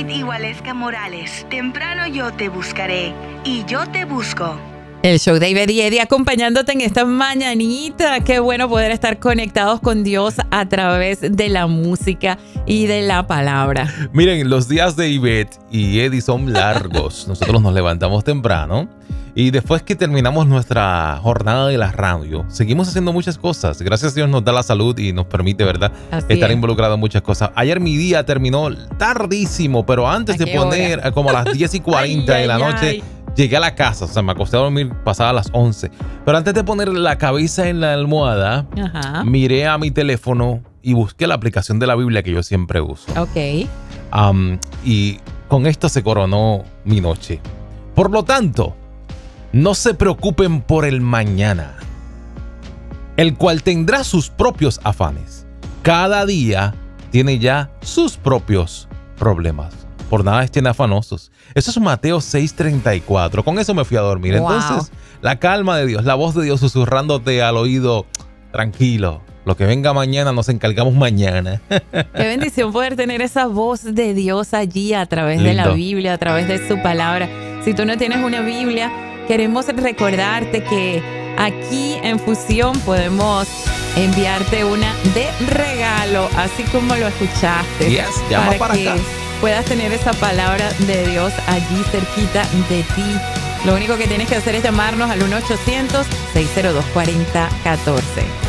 David y Waleska Morales. Temprano yo te buscaré y yo te busco. El show David y Eddie acompañándote en esta mañanita. Qué bueno poder estar conectados con Dios a través de la música y de la palabra. Miren, los días de Ivette y Eddie son largos. Nosotros nos levantamos temprano y después que terminamos nuestra jornada de la radio, seguimos haciendo muchas cosas. Gracias a Dios nos da la salud y nos permite, ¿verdad?, estar involucrado en muchas cosas. Ayer mi día terminó tardísimo, pero antes de poner hora? como a las 10:40 de la noche, llegué a la casa. O sea, me acosté a dormir pasadas las 11. Pero antes de poner la cabeza en la almohada, miré a mi teléfono y busqué la aplicación de la Biblia que yo siempre uso. Ok. Y con esto se coronó mi noche. Por lo tanto, no se preocupen por el mañana, el cual tendrá sus propios afanes. Cada día tiene ya sus propios problemas. Por nada estén afanosos. Eso es Mateo 6:34. Con eso me fui a dormir. Wow. Entonces, la calma de Dios, la voz de Dios susurrándote al oído, tranquilo, lo que venga mañana nos encargamos mañana. Qué bendición poder tener esa voz de Dios allí a través de la Biblia, a través de su palabra. Si tú no tienes una Biblia, queremos recordarte que aquí en Fusión podemos enviarte una de regalo, así como lo escuchaste. Yes, llama para que acá. puedas tener esa palabra de Dios allí cerquita de ti. Lo único que tienes que hacer es llamarnos al 1-800-602-4014.